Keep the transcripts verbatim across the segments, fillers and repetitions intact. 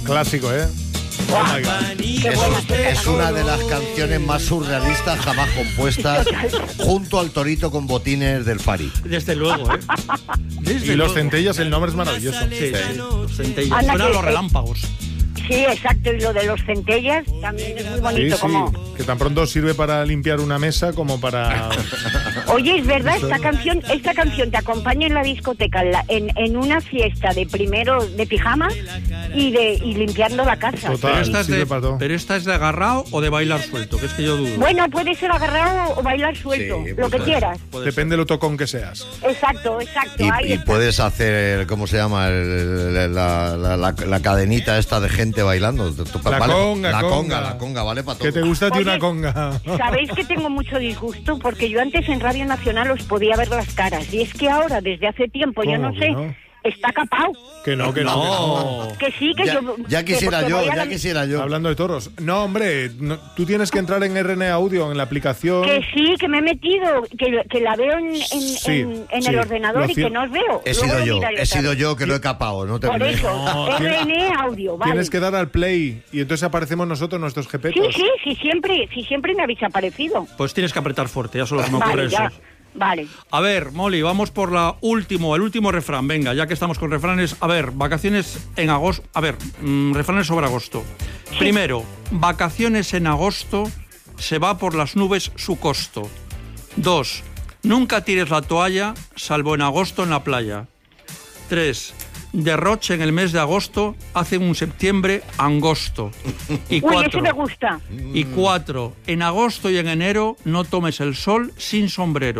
Clásico, ¿eh? Oh my God. Es, es una de las canciones más surrealistas jamás compuestas, junto al torito con botines del Fari. Desde luego, ¿eh? Desde y los luego. centellas, el nombre es maravilloso. Sí, sí, los centellas. Anda, Suenan que- los relámpagos. Sí, exacto, y lo de los centellas también es muy Sí, bonito. sí, Como... que tan pronto sirve para limpiar una mesa como para... Oye, es verdad, esta canción esta canción te acompaña en la discoteca, en, la- en, en una fiesta de primero de pijama y de y limpiando la casa. Total. Pero esta, es sirve de, para todo. pero esta es de agarrado o de bailar suelto, que es que yo dudo. Bueno, puede ser agarrado o bailar suelto, Sí, lo pues que sí. quieras. Puede Depende de lo tocón que seas. Exacto, exacto. Y, ahí y está. puedes hacer, ¿cómo se llama? El- la, la, la, la cadenita esta de gente bailando. La Vale, conga, la conga. conga, la conga, vale para todo. ¿Qué te gusta a ti Oye, una conga? Sabéis que tengo mucho disgusto porque yo antes en Radio Nacional os podía ver las caras y es que ahora desde hace tiempo yo ¿Cómo no que sé no? está capao. Que no, que no. que no. No. Que sí, que Ya, yo ya que quisiera porque yo, voy a ya la- quisiera yo. Hablando de toros. No, hombre, no, tú tienes que entrar en R N Audio, en la aplicación. Que sí, que me he metido, que, que la veo en, en, Sí, en, en sí, el ordenador lo y que cier- no os veo. He Luego sido lo yo, miraré he otra sido vez. yo que lo he capado, no te Por olvides. eso, No, R N Audio, vale. Tienes que dar al play y entonces aparecemos nosotros, nuestros Sí, jepetos. sí, sí, siempre, sí, siempre me habéis aparecido. Pues tienes que apretar fuerte, ya solo se me ocurre Vale, eso. ya, vale. A ver, Molly, vamos por la último, el último refrán. Venga, ya que estamos con refranes. A ver, vacaciones en agosto. A ver, mmm, refranes sobre agosto. Primero, vacaciones en agosto, se va por las nubes su costo. Dos, nunca tires la toalla, salvo en agosto en la playa. Tres, derroche en el mes de agosto, hace un septiembre angosto. Y Uy, cuatro, ese me gusta. y cuatro, en agosto y en enero no tomes el sol sin sombrero.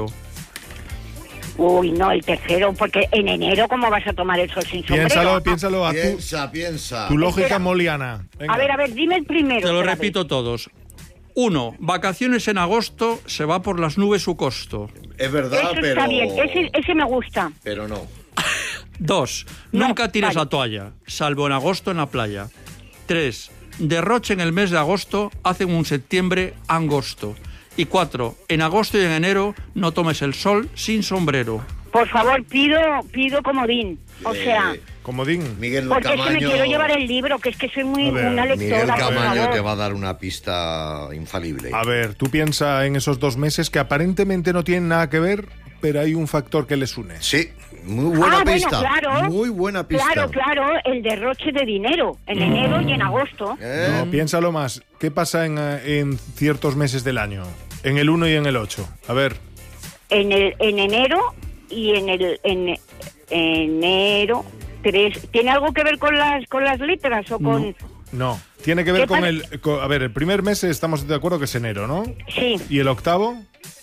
Uy, no, el tercero, porque en enero, ¿cómo vas a tomar el sol sin sombrero? Piénsalo, piénsalo a tu, Piensa, piensa. tu lógica Espera. moliana. Venga. A ver, a ver, dime el primero. Te lo otra vez. repito todos. Uno, vacaciones en agosto, se va por las nubes su costo. Es verdad, Eso pero... está bien, ese, ese me gusta. Pero no. Dos, No, nunca tires vale. la toalla, salvo en agosto en la playa. Tres, derroche en el mes de agosto, hacen un septiembre angosto. Y cuatro, en agosto y en enero no tomes el sol sin sombrero. Por favor, pido, pido comodín. O Eh, sea, Comodín. Miguel porque es que me Camaño... quiero llevar el libro, que es que soy muy A ver, una Miguel lectora, por Camaño favor. te va a dar una pista infalible. A ver, tú piensa en esos dos meses que aparentemente no tienen nada que ver, pero hay un factor que les une. Sí, muy buena ah, pista. bueno, claro. Muy buena pista. Claro, claro, el derroche de dinero, en enero y en agosto. ¿Eh? No, piénsalo más. ¿Qué pasa en, eh, en ciertos meses del año? En el uno y en el ocho. A ver. En el en enero y en el en enero tres. ¿Tiene algo que ver con las con las letras o con No. Tiene que ver ¿Qué con pasa? el... con- a ver, el primer mes estamos de acuerdo que es enero, ¿no? sí? ¿Y el octavo?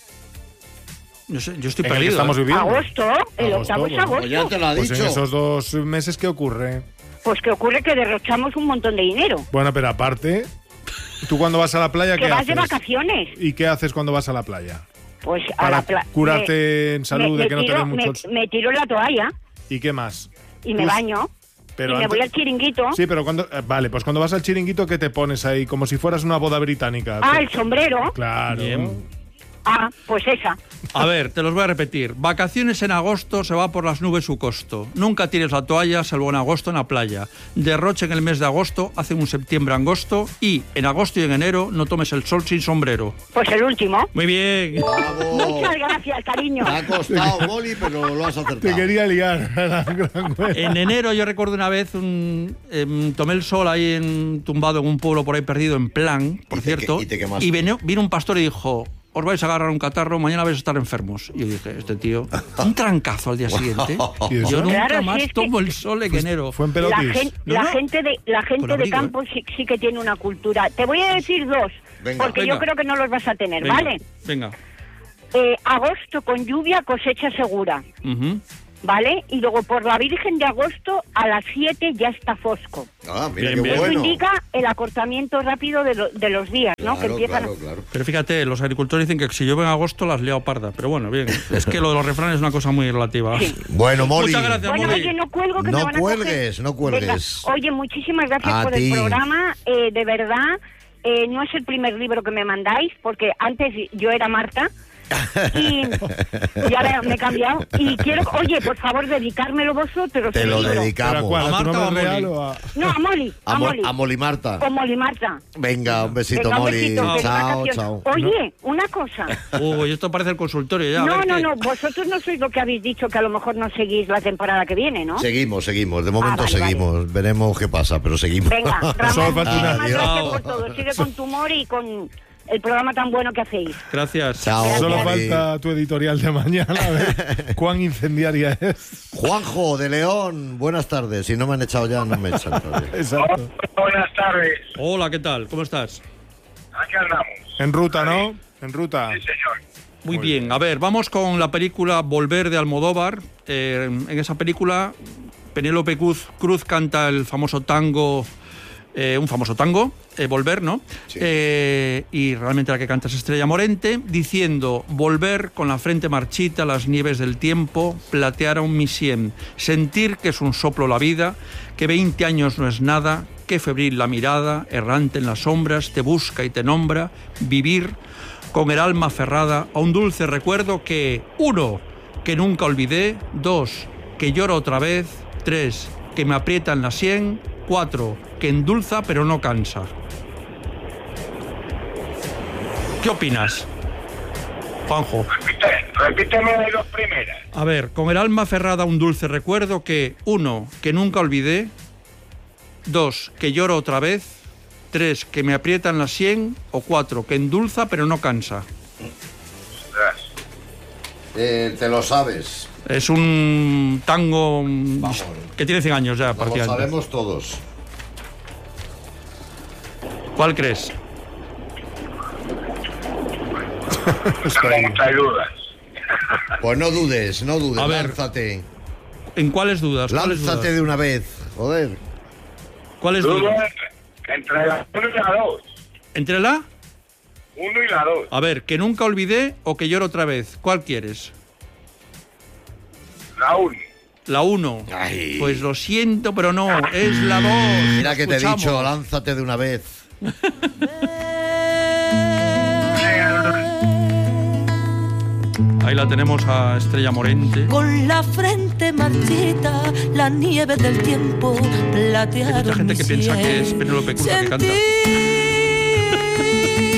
Yo, sé, yo estoy En el que perdido. estamos ¿eh? viviendo. Agosto, el Agosto, octavo es bueno. agosto. Pues ya te lo ha Pues en dicho. esos dos meses, ¿qué ocurre? Pues que ocurre que derrochamos un montón de dinero. Bueno, pero aparte, ¿tú cuando vas a la playa Que qué vas haces? de vacaciones. ¿Y qué haces cuando vas a la playa? Pues a Para la pla- curarte me- en salud me- de me que no te tiro- den mucho... Me, me tiro en la toalla ¿Y qué más? y me Pues- baño. Pero y me antes- voy al chiringuito. Sí, pero cuando... eh, Vale, pues cuando vas al chiringuito, ¿qué te pones ahí? Como si fueras una boda británica. Ah, el sombrero. Claro. Bien. Ah, pues esa. A ver, te los voy a repetir. Vacaciones en agosto, se va por las nubes su costo. Nunca tires la toalla, salvo en agosto en la playa. Derroche en el mes de agosto, hace un septiembre angosto. Y en agosto y en enero no tomes el sol sin sombrero. Pues el último. Muy bien. Bravo. Muchas gracias, cariño. Te ha costado, Boli, pero lo has acertado. Te quería liar. la gran cueva. En enero yo recuerdo una vez, un, em, tomé el sol ahí en, tumbado en un pueblo por ahí perdido, en Plan, por Y te cierto. que- y te quemaste. vino, vino un pastor y dijo... Os vais a agarrar un catarro, mañana vais a estar enfermos. Y yo dije, este tío, un trancazo al día siguiente. ¿Y eso? Yo nunca Claro, sí, más es que- tomo el sol en enero. Fue en La, pelotis. gen- No, la no. gente de la Con gente de abrigo, campo sí, sí que tiene una cultura. Te voy a decir dos, Venga. porque Venga. yo creo que no los vas a tener, Venga, ¿vale? Venga. Eh, agosto con lluvia, cosecha segura, Ujú. ¿vale? Y luego por la Virgen de agosto a las siete ya está fosco. Ah, mira Bien, qué bien. Eso bueno. indica el acortamiento rápido de, lo- de los días, ¿no? que Claro, empiezan claro, claro. Pero fíjate, los agricultores dicen que si llueve en agosto las has liado parda. Pero bueno, bien. Es que lo de los refranes es una cosa muy relativa. Sí. Bueno, Molly. Muchas gracias, Bueno, Molly. oye, no cuelgo que No me van a cuelgues, coger. no cuelgues. Venga. Oye, muchísimas gracias A por ti. el programa. Eh, de verdad, eh, no es el primer libro que me mandáis, porque antes yo era Marta Y ya me, me he cambiado. Y quiero, oye, por favor, dedicármelo vosotros. Te el lo libro. ¿Pero a dedicamos. cuál? ¿A ¿A tu Marta o a nombre real Molly? o a...? No, a Molly. A, A, Mo- Molly. a Molly Marta. O Molly Marta. Venga, un besito, Venga, un Molly. besito, feliz Chao, vacaciones. chao. Oye, una cosa. Uy, esto parece el consultorio ya. a No, ver no, qué- no, vosotros no sois lo que habéis dicho, que a lo mejor no seguís la temporada que viene, ¿no? Seguimos, seguimos. De momento Ah, vale, seguimos. Veremos qué pasa, pero seguimos. Venga, Solo Ramón, falta una. muchísimas gracias Adiós. por todo. Sigue con tu humor y con el programa tan bueno que hacéis. Gracias. Chao, Solo Molly. falta tu editorial de mañana, a ver cuán incendiaria es. Juanjo de León, buenas tardes. Si no me han echado ya, no me echan todavía. Exacto. Buenas tardes. Hola, ¿qué tal? ¿Cómo estás? Aquí andamos. En ruta, ¿no? En ruta. Sí, señor. Muy, Muy bien. bien. A ver, vamos con la película Volver de Almodóvar. Eh, en esa película, Penélope Cruz, Cruz canta el famoso tango, eh, un famoso tango, eh, Volver, ¿no? Sí. Eh, y realmente la que canta es Estrella Morente, diciendo: volver con la frente marchita, las nieves del tiempo platearon mi sien. Sentir que es un soplo la vida, que veinte años no es nada, que febril la mirada, errante en las sombras, te busca y te nombra, vivir con el alma aferrada a un dulce recuerdo que, uno, que nunca olvidé, dos, que lloro otra vez, tres, que me aprieta en la sien, cuatro, que endulza pero no cansa. ¿Qué opinas, Juanjo? Repite, repíteme las dos primeras. A ver, con el alma aferrada a un dulce recuerdo que, uno, que nunca olvidé, dos, que lloro otra vez, tres, que me aprieta en la sien, o cuatro, que endulza pero no cansa. Ostras. Eh, te lo sabes. Es un tango mm, Vamos. que tiene cien años ya, Nos lo prácticamente. sabemos todos. ¿Cuál crees? Tengo muchas dudas. Pues no dudes, no dudes. A ver. Lánzate. ¿En cuáles dudas? ¿Cuáles Lánzate dudas? de una vez. Joder. ¿Cuáles Dudo dudas? entre la uno y la dos. ¿Entre la? Uno y la dos. A ver, que nunca olvidé o que lloro otra vez. ¿Cuál quieres? La uno. La uno. Ay. Pues lo siento, pero no, es la dos. Mira La que te he escuchamos. dicho, lánzate de una vez. Ahí la tenemos a Estrella Morente. Con la frente marchita, la nieve del tiempo platearon Hay mucha gente que mi piensa que es sien. Penélope Cruz la que canta. Sentí